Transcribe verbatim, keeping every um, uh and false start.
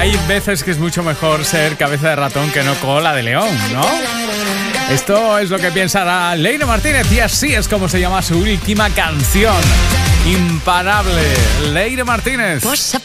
Hay veces que es mucho mejor ser cabeza de ratón que no cola de león, ¿no? Esto es lo que piensa Leire Martínez y así es como se llama su última canción. Imparable, Leire Martínez. Posa